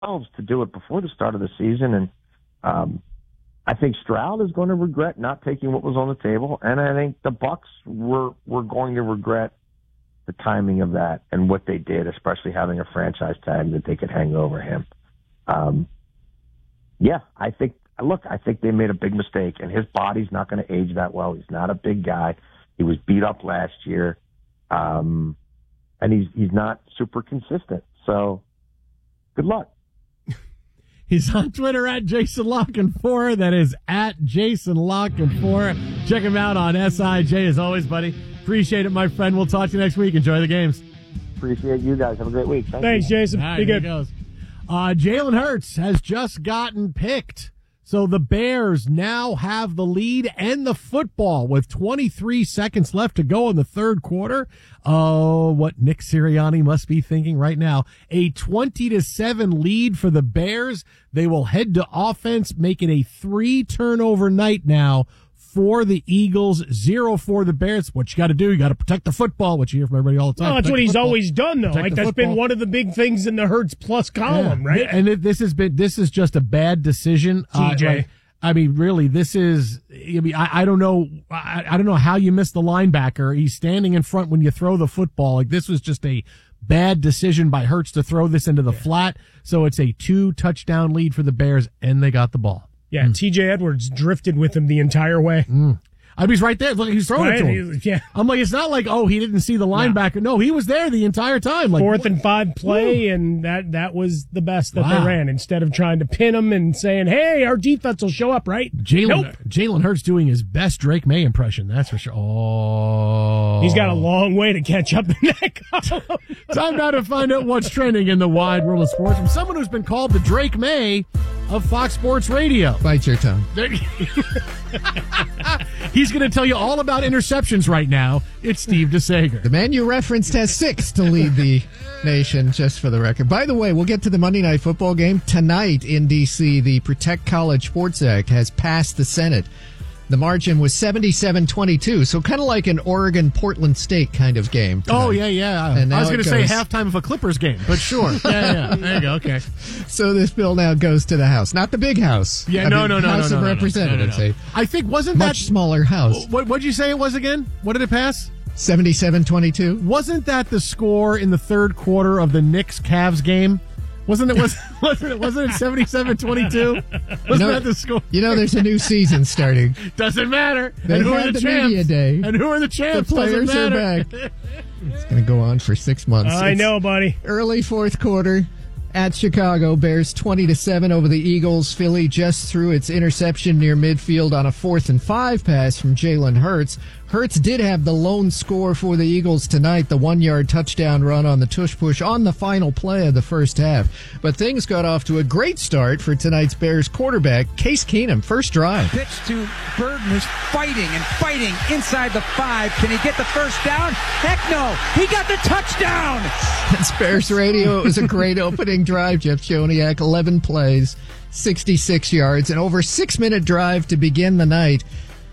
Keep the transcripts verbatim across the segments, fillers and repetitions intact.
themselves to do it before the start of the season. And um, I think Stroud is going to regret not taking what was on the table, and I think the Bucs were were going to regret the timing of that and what they did, especially having a franchise tag that they could hang over him. Um, yeah, I think. Look, I think they made a big mistake, and his body's not going to age that well. He's not a big guy. He was beat up last year, um, and he's he's not super consistent. So, good luck. He's on Twitter at Jason Lockenfor. That is at Jason Lockenfor. Check him out on S I J as always, buddy. Appreciate it, my friend. We'll talk to you next week. Enjoy the games. Appreciate you guys. Have a great week. Thank Thanks, you. Jason. Right, Be good. Goes. Uh, Jalen Hurts has just gotten picked. So the Bears now have the lead and the football with twenty-three seconds left to go in the third quarter. Oh, what Nick Sirianni must be thinking right now. A twenty to seven lead for the Bears. They will head to offense, make it a three turnover night now for the Eagles, zero for the Bears. What you got to do, you got to protect the football, which you hear from everybody all the time. No, that's Protect what he's football. always done, though. Protect Like the that's football. been one of the big things in the Hurts Plus column, Yeah. right? And it, this has been this is just a bad decision, T J. Uh, like, I mean, really, this is. I mean, I, I don't know. I, I don't know how you miss the linebacker. He's standing in front when you throw the football. Like this was just a bad decision by Hurts to throw this into the yeah. flat. So it's a two touchdown lead for the Bears, and they got the ball. Yeah, mm. T J Edwards drifted with him the entire way. Mm. I mean, he's right there. Look, he's throwing right? it to him. He, yeah. I'm like, it's not like, oh, he didn't see the linebacker. No, no he was there the entire time. Like Fourth what? and five play, Woo. and that, that was the best that wow. they ran. Instead of trying to pin him and saying, hey, our defense will show up, right? Jalen nope. Jalen Hurts doing his best Drake May impression, that's for sure. Oh. He's got a long way to catch up in that column. Time now to find out what's trending in the wide world of sports from someone who's been called the Drake May of Fox Sports Radio. Bite your tongue. He's going to tell you all about interceptions right now. It's Steve DeSager. The man you referenced has six to lead the nation, just for the record. By the way, we'll get to the Monday Night Football game. Tonight in D C, the Protect College Sports Act has passed the Senate. The margin was seventy-seven twenty-two, so kind of like an Oregon-Portland State kind of game tonight. Oh, yeah, yeah. And I was now going to it say goes- halftime of a Clippers game, but sure. yeah, yeah. There you go. Okay. So this bill now goes to the House. Not the big House. Yeah, I no, mean, no, no, House no, of no, no, Representatives. no, no, no. A I think, wasn't much that... smaller House. What what'd you say it was again? What did it pass? seventy-seven twenty-two. Wasn't that the score in the third quarter of the Knicks-Cavs game? Wasn't it was wasn't it wasn't it seventy-seven twenty-two? Wasn't You know, that the score? You know there's a new season starting. Doesn't matter. They and who had are the, the champs? media day. And who are the champs? The players Doesn't are matter. back. It's going to go on for six months. I It's know, buddy. Early fourth quarter at Chicago. Bears twenty to seven over the Eagles. Philly just threw its interception near midfield on a fourth and five pass from Jalen Hurts. Hurts did have the lone score for the Eagles tonight, the one-yard touchdown run on the tush-push on the final play of the first half. But things got off to a great start for tonight's Bears quarterback, Case Keenum, first drive. Pitch to Burton, who's fighting and fighting inside the five. Can he get the first down? Heck no! He got the touchdown! That's Bears Radio. It was a great opening drive. Jeff Joniak, eleven plays, sixty-six yards, an over six-minute drive to begin the night.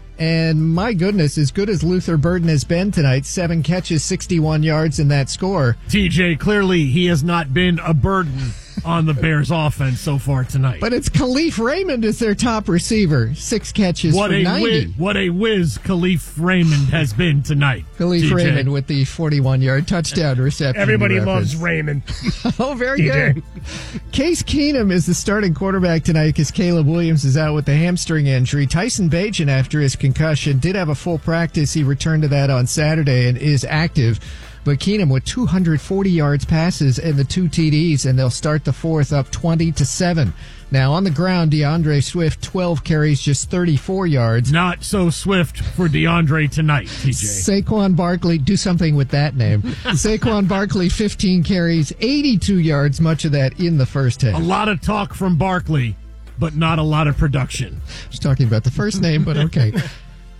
And my goodness, as good as Luther Burden has been tonight, seven catches, sixty-one yards in that score. T J, clearly he has not been a burden on the Bears offense so far tonight. But it's Khalif Raymond is their top receiver. Six catches what for a ninety. whiz, what a whiz Khalif Raymond has been tonight. Khalif T J. Raymond with the forty-one-yard touchdown reception. Everybody loves Raymond. Oh, very T J. good. Case Keenum is the starting quarterback tonight because Caleb Williams is out with the hamstring injury. Tyson Bagent, after his concussion, did have a full practice. He returned to that on Saturday and is active. But Keenum with two hundred forty yards passes and the two T Ds, and they'll start the fourth up twenty to seven. Now on the ground, DeAndre Swift, twelve carries, just thirty-four yards. Not so swift for DeAndre tonight, T J. Saquon Barkley, do something with that name. Saquon Barkley, fifteen carries, eighty-two yards, much of that in the first half. A lot of talk from Barkley, but not a lot of production. I was talking about the first name, but okay.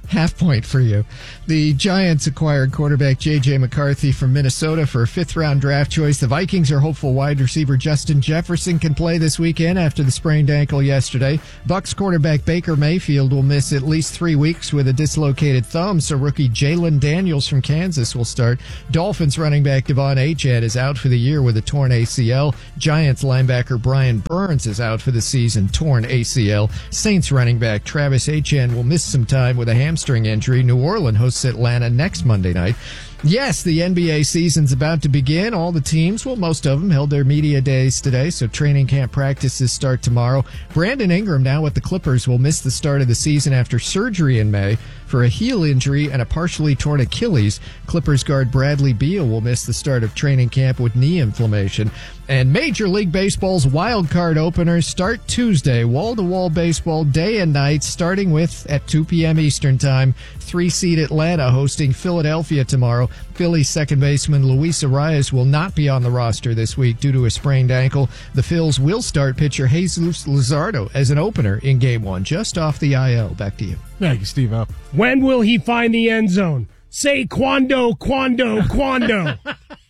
Half point for you. The Giants acquired quarterback J J. McCarthy from Minnesota for a fifth-round draft choice. The Vikings are hopeful wide receiver Justin Jefferson can play this weekend after the sprained ankle yesterday. Bucs quarterback Baker Mayfield will miss at least three weeks with a dislocated thumb, so rookie Jalen Daniels from Kansas will start. Dolphins running back Devon Achane is out for the year with a torn A C L. Giants linebacker Brian Burns is out for the season, torn A C L. Saints running back Travis Etienne will miss some time with a hamstring injury. New Orleans hosts Atlanta next Monday night. Yes, the N B A season's about to begin. All the teams, well, most of them, held their media days today, so training camp practices start tomorrow. Brandon Ingram, now with the Clippers, will miss the start of the season after surgery in May for a heel injury and a partially torn Achilles. Clippers guard Bradley Beal will miss the start of training camp with knee inflammation. And Major League Baseball's wild card openers start Tuesday. Wall-to-wall baseball day and night, starting with, at two p.m. Eastern Time, three-seed Atlanta hosting Philadelphia tomorrow. Phillies second baseman Luis Arias will not be on the roster this week due to a sprained ankle. The Phils will start pitcher Jesus Luzardo as an opener in Game one, just off the I L. Back to you. Thank you, Steve-O. When will he find the end zone? Say quando, quando, quando.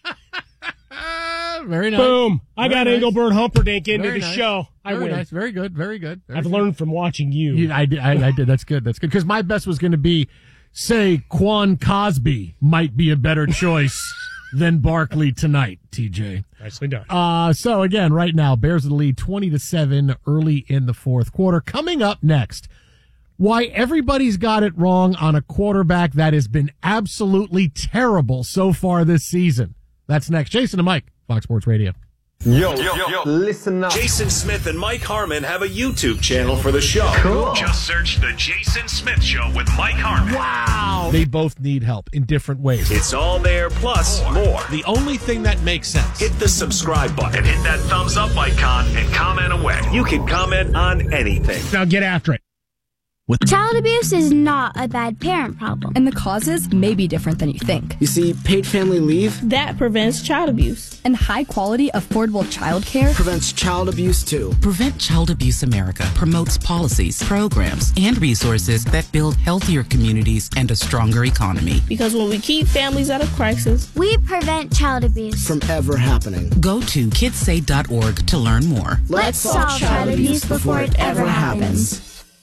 Very nice. Boom. I Very got nice. Engelbert Humperdinck into Very the nice. show. I Very win. nice. Very good. Very good. Very I've good. learned from watching you. You- I did. I, I did. That's good. That's good. Because my best was going to be, say, Quan Cosby might be a better choice than Barkley tonight, T J. Nicely done. Uh, so again, right now, Bears in the lead twenty to seven early in the fourth quarter. Coming up next, why everybody's got it wrong on a quarterback that has been absolutely terrible so far this season. That's next. Jason and Mike, Fox Sports Radio. Yo, yo, yo, listen up. Jason Smith and Mike Harmon have a YouTube channel for the show. Cool. Just search The Jason Smith Show with Mike Harmon. Wow. They both need help in different ways. It's all there, plus more. The only thing that makes sense. Hit the subscribe button. And hit that thumbs up icon and comment away. You can comment on anything. Now get after it. Child abuse is not a bad parent problem. And the causes may be different than you think. You see, paid family leave That prevents child abuse. And high-quality, affordable child care prevents child abuse, too. Prevent Child Abuse America promotes policies, programs, and resources that build healthier communities and a stronger economy. Because when we keep families out of crisis, We prevent child abuse. From ever happening. Go to kids say dot org to learn more. Let's solve child abuse before it ever happens.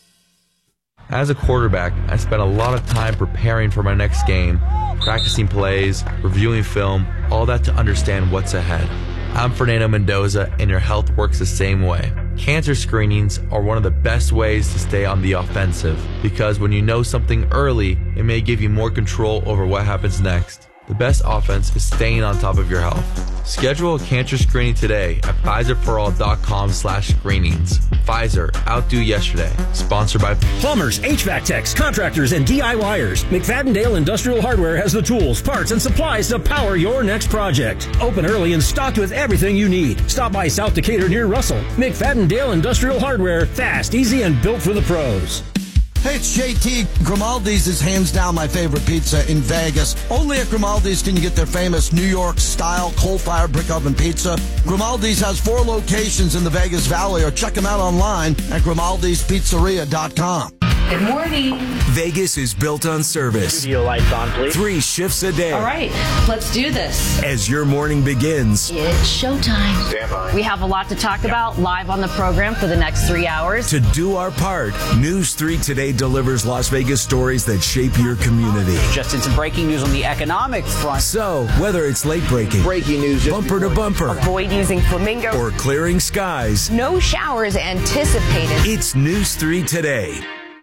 As a quarterback, I spent a lot of time preparing for my next game, practicing plays, reviewing film, all that to understand what's ahead. I'm Fernando Mendoza, and your health works the same way. Cancer screenings are one of the best ways to stay on the offensive, because when you know something early, it may give you more control over what happens next. The best offense is staying on top of your health. Schedule a cancer screening today at Pfizer for all dot com slash screenings. Pfizer, outdo yesterday. Sponsored by Plumbers, H V A C techs, contractors, and DIYers. McFadden-Dale Industrial Hardware has the tools, parts, and supplies to power your next project. Open early and stocked with everything you need. Stop by South Decatur near Russell. McFadden-Dale Industrial Hardware. Fast, easy, and built for the pros. Hey, it's J T. Grimaldi's is hands down my favorite pizza in Vegas. Only at Grimaldi's can you get their famous New York-style coal-fired brick oven pizza. Grimaldi's has four locations in the Vegas Valley, or check them out online at grimaldis pizzeria dot com. Good morning. Vegas is built on service. Studio lights on, please. Three shifts a day. All right, let's do this. As your morning begins, It's showtime. Stand by. We have a lot to talk about live on the program for the next three hours. to do our part, News three Today delivers Las Vegas stories that shape your community. Just in some breaking news on the economic front. So, whether it's late breaking, Breaking news. bumper to bumper, Avoid using flamingo. or clearing skies, No showers anticipated. it's News three Today.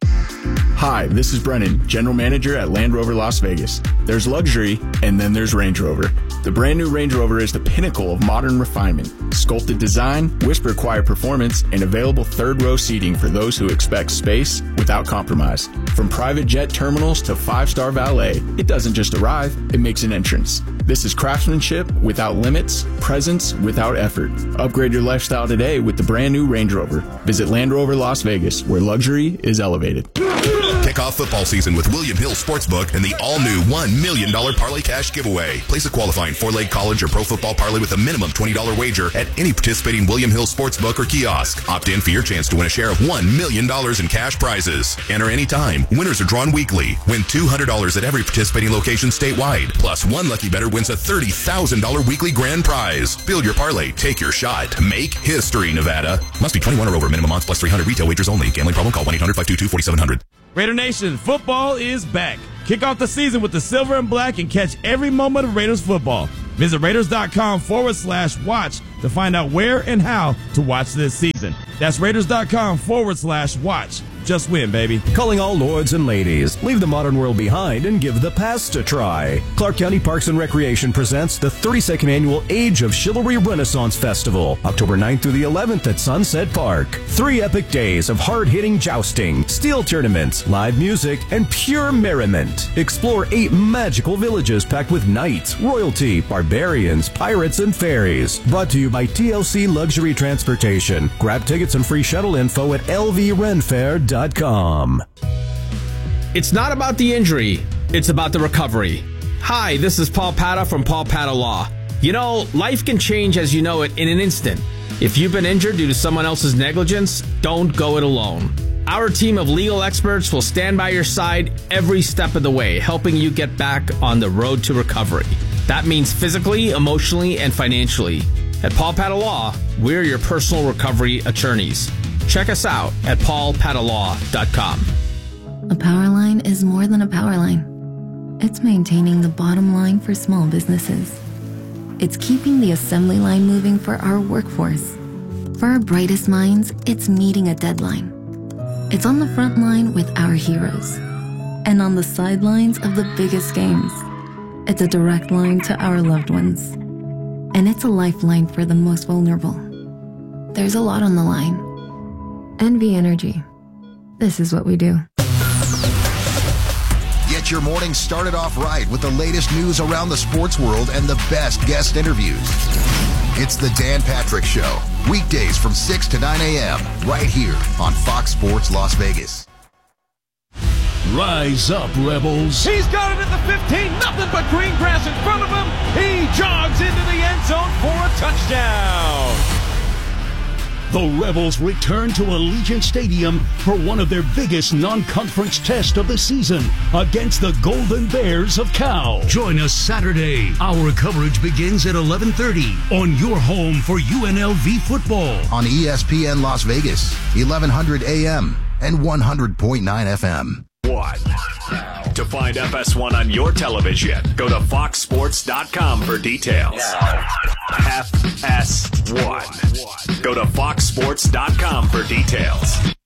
Hi, this is Brennan, General Manager at Land Rover Las Vegas. There's luxury, and then there's Range Rover. The brand new Range Rover is the pinnacle of modern refinement. Sculpted design, whisper-quiet performance, and available third-row seating for those who expect space without compromise. From private jet terminals to five-star valet, it doesn't just arrive, it makes an entrance. This is craftsmanship without limits, presence without effort. Upgrade your lifestyle today with the brand new Range Rover. Visit Land Rover Las Vegas, where luxury is elevated. Kick off football season with William Hill Sportsbook and the all-new one million dollars Parlay Cash giveaway. Place a qualifying four-leg college or pro football parlay with a minimum twenty dollars wager at any participating William Hill Sportsbook or kiosk. Opt in for your chance to win a share of one million dollars in cash prizes. Enter anytime. Winners are drawn weekly. Win two hundred dollars at every participating location statewide. Plus, one lucky bettor wins a thirty thousand dollars weekly grand prize. Build your parlay. Take your shot. Make history, Nevada. Must be twenty-one or over. Minimum odds plus three hundred. Retail wagers only. Gambling problem? Call one eight hundred five two two four seven zero zero. Raider Nation, football is back. Kick off the season with the silver and black and catch every moment of Raiders football. Visit Raiders.com forward slash watch to find out where and how to watch this season. That's Raiders.com forward slash watch. Just win, baby. Calling all lords and ladies. Leave the modern world behind and give the past a try. Clark County Parks and Recreation presents the thirty-second annual Age of Chivalry Renaissance Festival, October ninth through the eleventh at Sunset Park. Three epic days of hard-hitting jousting, steel tournaments, live music, and pure merriment. Explore eight magical villages packed with knights, royalty, barbarians, pirates, and fairies. Brought to you by T L C Luxury Transportation. Grab tickets and free shuttle info at L V renfair dot com. It's not about the injury, it's about the recovery. Hi, this is Paul Pata from Paul Pata Law. You know, life can change as you know it in an instant. If you've been injured due to someone else's negligence, don't go it alone. Our team of legal experts will stand by your side every step of the way, helping you get back on the road to recovery. That means physically, emotionally, and financially. At Paul Pata Law, we're your personal recovery attorneys. Check us out at paul pata law dot com. A power line is more than a power line. It's maintaining the bottom line for small businesses. It's keeping the assembly line moving for our workforce. For our brightest minds, it's meeting a deadline. It's on the front line with our heroes. And on the sidelines of the biggest games. It's a direct line to our loved ones. And it's a lifeline for the most vulnerable. There's a lot on the line. N V Energy. This is what we do. Get your morning started off right with the latest news around the sports world and the best guest interviews. It's the Dan Patrick Show, weekdays from six to nine a.m. right here on Fox Sports Las Vegas. Rise up, Rebels. He's got it at the fifteen. Nothing but green grass in front of him. He jogs into the end zone for a touchdown. The Rebels return to Allegiant Stadium for one of their biggest non-conference tests of the season against the Golden Bears of Cal. Join us Saturday. Our coverage begins at eleven thirty on your home for U N L V football. On E S P N Las Vegas, eleven hundred A M and one hundred point nine F M. One. To find F S one on your television, go to fox sports dot com for details. F S one. Go to fox sports dot com for details.